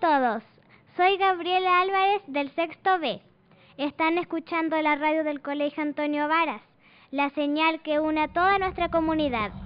todos, soy Gabriela Álvarez del sexto B. Están escuchando la radio del Colegio Antonio Varas, la señal que une a toda nuestra comunidad.